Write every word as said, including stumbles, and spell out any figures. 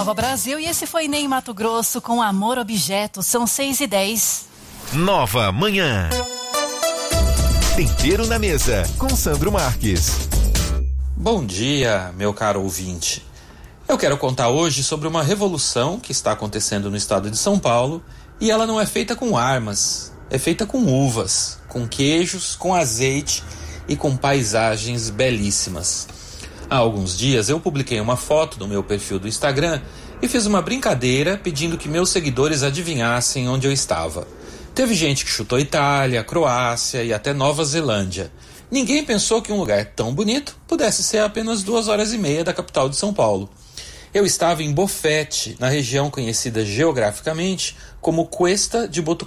Nova Brasil e esse foi Ney Mato Grosso com Amor Objeto. São seis e dez. Nova Manhã. Tempero na mesa com Sandro Marques. Bom dia, meu caro ouvinte. Eu quero contar hoje sobre uma revolução que está acontecendo no estado de São Paulo e ela não é feita com armas, é feita com uvas, com queijos, com azeite e com paisagens belíssimas. Há alguns dias eu publiquei uma foto no meu perfil do Instagram e fiz uma brincadeira pedindo que meus seguidores adivinhassem onde eu estava. Teve gente que chutou Itália, Croácia e até Nova Zelândia. Ninguém pensou que um lugar tão bonito pudesse ser a apenas duas horas e meia da capital de São Paulo. Eu estava em Bofete, na região conhecida geograficamente como Cuesta de Botucatu.